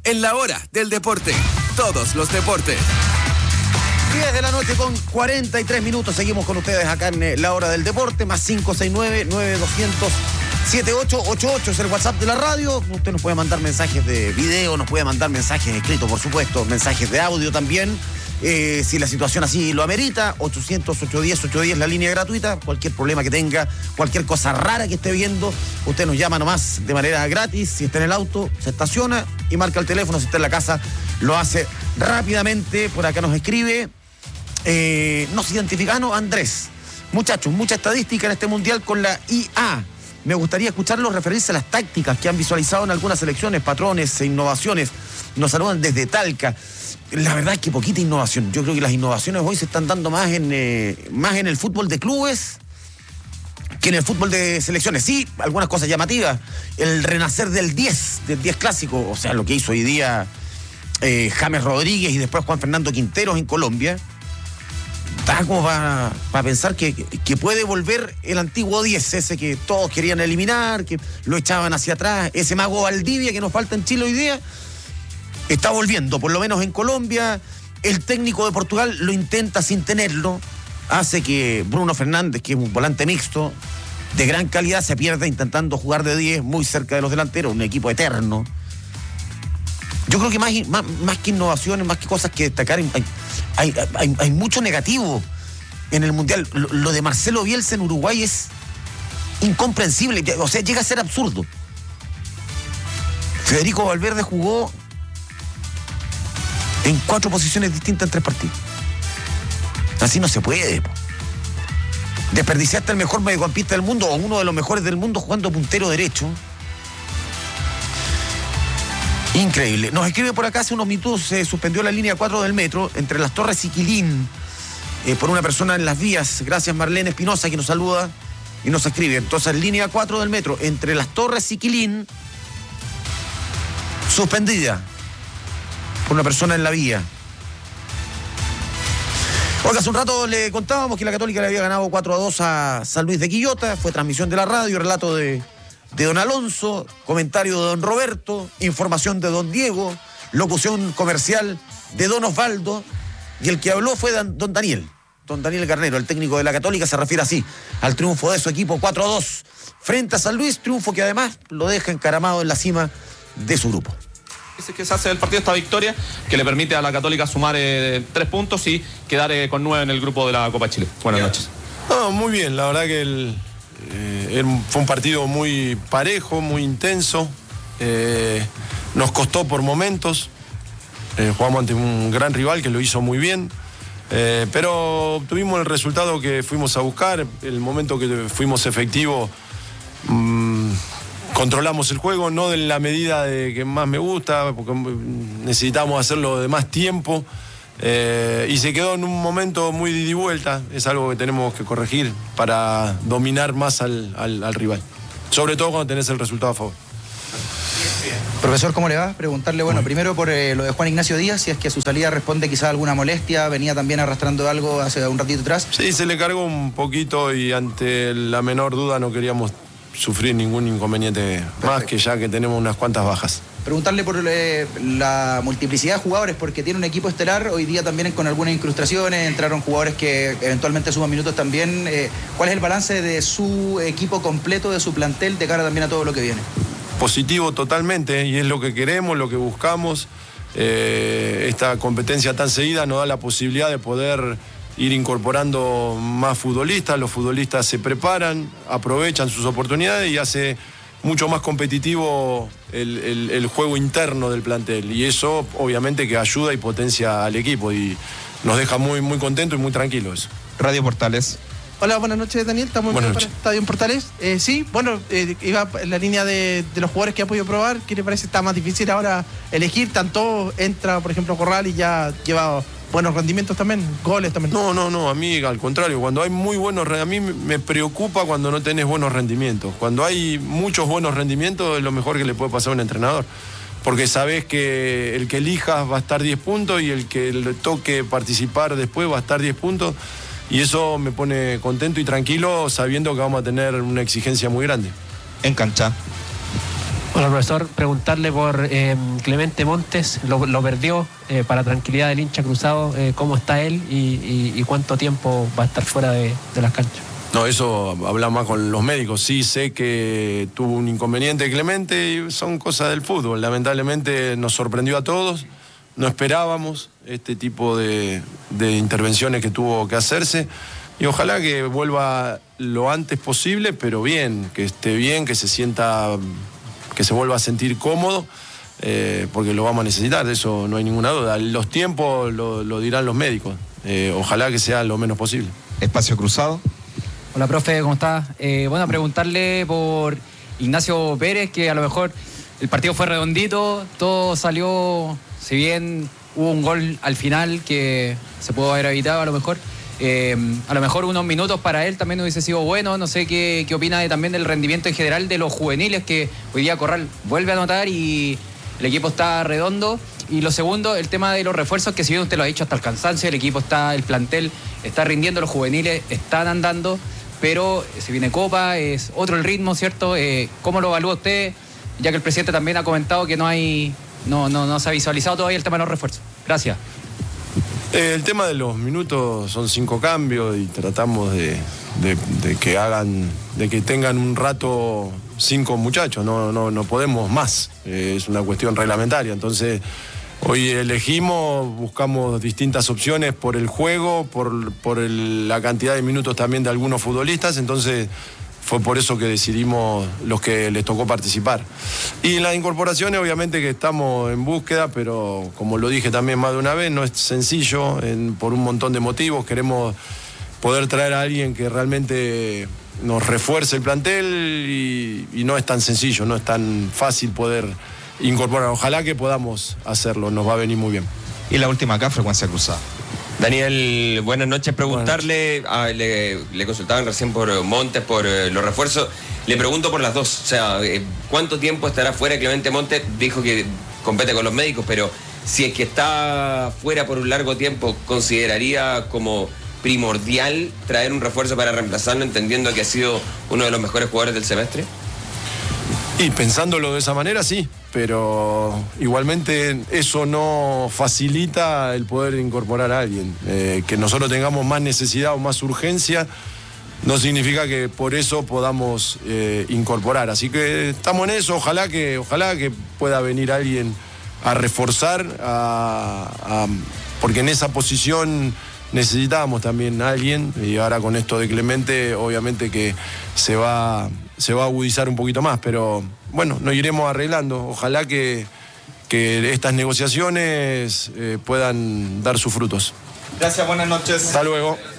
en la hora del deporte. Todos los deportes. 10 de la noche con 43 minutos. Seguimos con ustedes acá en la hora del deporte. Más 569-9200-7888 es el WhatsApp de la radio. Usted nos puede mandar mensajes de video, nos puede mandar mensajes escritos, por supuesto, mensajes de audio también. Si la situación así lo amerita, 800-810-810 la línea gratuita. Cualquier problema que tenga, cualquier cosa rara que esté viendo, usted nos llama nomás de manera gratis. Si está en el auto, se estaciona y marca el teléfono. Si está en la casa, lo hace rápidamente. Por acá nos escribe, nos identificaron Andrés. Muchachos, mucha estadística en este mundial con la IA. Me gustaría escucharlos referirse a las tácticas que han visualizado en algunas selecciones, patrones e innovaciones. Nos saludan desde Talca. La verdad es que poquita innovación. Yo creo que las innovaciones hoy se están dando más en el fútbol de clubes que en el fútbol de selecciones. Sí, algunas cosas llamativas. El renacer del 10 clásico, o sea, lo que hizo hoy día James Rodríguez y después Juan Fernando Quinteros en Colombia. Está como para pensar que puede volver el antiguo 10, ese que todos querían eliminar, que lo echaban hacia atrás. Ese mago Valdivia que nos falta en Chile hoy día está volviendo, por lo menos en Colombia. El técnico de Portugal lo intenta sin tenerlo. Hace que Bruno Fernández, que es un volante mixto de gran calidad, se pierda intentando jugar de 10 muy cerca de los delanteros, un equipo eterno. Yo creo que más que innovaciones, más que cosas que destacar, hay mucho negativo en el Mundial. Lo de Marcelo Bielsa en Uruguay es incomprensible, o sea, llega a ser absurdo. Federico Valverde jugó en 4 posiciones distintas en 3 partidos. Así no se puede. Desperdiciaste al mejor mediocampista del mundo o uno de los mejores del mundo jugando puntero derecho. Increíble. Nos escribe por acá hace unos minutos, se suspendió la línea 4 del metro entre Las Torres y Quilín por una persona en las vías. Gracias, Marlene Espinosa, que nos saluda y nos escribe. Entonces, línea 4 del metro entre Las Torres y Quilín suspendida por una persona en la vía. Oiga, hace un rato le contábamos que la Católica le había ganado 4-2 a San Luis de Quillota. Fue transmisión de la radio, relato de don Alonso, comentario de don Roberto, información de don Diego, locución comercial de don Osvaldo, y el que habló fue don Daniel Garnero, el técnico de la Católica. Se refiere así al triunfo de su equipo 4-2 frente a San Luis, triunfo que además lo deja encaramado en la cima de su grupo. Dice que se hace del partido esta victoria que le permite a la Católica sumar 3 puntos y quedar con 9 en el grupo de la Copa Chile. Buenas noches. No, muy bien, la verdad que fue un partido muy parejo, muy intenso. Nos costó por momentos. Jugamos ante un gran rival que lo hizo muy bien. Pero obtuvimos el resultado que fuimos a buscar. El momento que fuimos efectivos, controlamos el juego, no de la medida de que más me gusta, porque necesitamos hacerlo de más tiempo. Y se quedó en un momento muy de ida y vuelta. Es algo que tenemos que corregir para dominar más al rival, sobre todo cuando tenés el resultado a favor. Profesor, ¿cómo le va? Preguntarle, bueno, primero por lo de Juan Ignacio Díaz, si es que a su salida responde quizá alguna molestia, venía también arrastrando algo hace un ratito atrás. Sí, se le cargó un poquito y ante la menor duda no queríamos sufrir ningún inconveniente. Perfecto. Más que ya que tenemos unas cuantas bajas. Preguntarle por la multiplicidad de jugadores, porque tiene un equipo estelar, hoy día también con algunas incrustaciones, entraron jugadores que eventualmente suman minutos también. ¿Cuál es el balance de su equipo completo, de su plantel, de cara también a todo lo que viene? Positivo totalmente, y es lo que queremos, lo que buscamos. Esta competencia tan seguida nos da la posibilidad de poder ir incorporando más futbolistas. Los futbolistas se preparan, aprovechan sus oportunidades y hace mucho más competitivo el juego interno del plantel, y eso obviamente que ayuda y potencia al equipo y nos deja muy, muy contentos y muy tranquilos. Radio Portales. Hola, buenas noches, Daniel. Estamos en para Estadio en Portales. Sí, bueno, iba en la línea de los jugadores que ha podido probar. ¿Qué le parece? Está más difícil ahora elegir. Tanto entra, por ejemplo, Corral y ya lleva buenos rendimientos también, goles también. No, a mí al contrario, cuando hay muy buenos, a mí me preocupa cuando no tenés buenos rendimientos. Cuando hay muchos buenos rendimientos es lo mejor que le puede pasar a un entrenador, porque sabés que el que elijas va a estar 10 puntos y el que le toque participar después va a estar 10 puntos, y eso me pone contento y tranquilo sabiendo que vamos a tener una exigencia muy grande. En cancha. Hola, profesor. Preguntarle por Clemente Montes, lo perdió, para tranquilidad del hincha cruzado, cómo está él y cuánto tiempo va a estar fuera de las canchas. No, eso habla más con los médicos. Sí, sé que tuvo un inconveniente Clemente y son cosas del fútbol. Lamentablemente nos sorprendió a todos. No esperábamos este tipo de intervenciones que tuvo que hacerse. Y ojalá que vuelva lo antes posible, pero bien, que esté bien, que se sienta, que se vuelva a sentir cómodo, porque lo vamos a necesitar, de eso no hay ninguna duda. Los tiempos lo dirán los médicos. Ojalá que sea lo menos posible. Espacio cruzado. Hola, profe, ¿cómo estás? Bueno, preguntarle por Ignacio Pérez, que a lo mejor el partido fue redondito, todo salió, si bien hubo un gol al final que se pudo haber evitado a lo mejor unos minutos para él también hubiese sido bueno. No sé qué opina también del rendimiento en general de los juveniles, que hoy día Corral vuelve a anotar y el equipo está redondo. Y lo segundo, el tema de los refuerzos, que si bien usted lo ha dicho hasta el cansancio, el plantel está rindiendo, los juveniles están andando, pero se viene Copa, es otro el ritmo, ¿cierto? ¿Cómo lo evalúa usted? Ya que el presidente también ha comentado que no se ha visualizado todavía el tema de los refuerzos. Gracias. El tema de los minutos son 5 cambios y tratamos de que tengan un rato 5 muchachos, no podemos más, es una cuestión reglamentaria. Entonces hoy buscamos distintas opciones por el juego, por la cantidad de minutos también de algunos futbolistas, entonces fue por eso que decidimos los que les tocó participar. Y las incorporaciones, obviamente que estamos en búsqueda, pero como lo dije también más de una vez, no es sencillo por un montón de motivos. Queremos poder traer a alguien que realmente nos refuerce el plantel y no es tan sencillo, no es tan fácil poder incorporar. Ojalá que podamos hacerlo, nos va a venir muy bien. Y la última acá, frecuencia cruzada. Daniel, buenas noches. Preguntarle, le consultaban recién por Montes, por los refuerzos. Le pregunto por las dos. O sea, ¿cuánto tiempo estará fuera Clemente Montes? Dijo que compete con los médicos, pero si es que está fuera por un largo tiempo, ¿consideraría como primordial traer un refuerzo para reemplazarlo, entendiendo que ha sido uno de los mejores jugadores del semestre? Y pensándolo de esa manera, sí, pero igualmente eso no facilita el poder incorporar a alguien. Que nosotros tengamos más necesidad o más urgencia no significa que por eso podamos incorporar. Así que estamos en eso, ojalá que pueda venir alguien a reforzar, porque en esa posición necesitábamos también a alguien, y ahora con esto de Clemente obviamente que se va a agudizar un poquito más, pero bueno, nos iremos arreglando. Ojalá que estas negociaciones puedan dar sus frutos. Gracias, buenas noches. Hasta luego.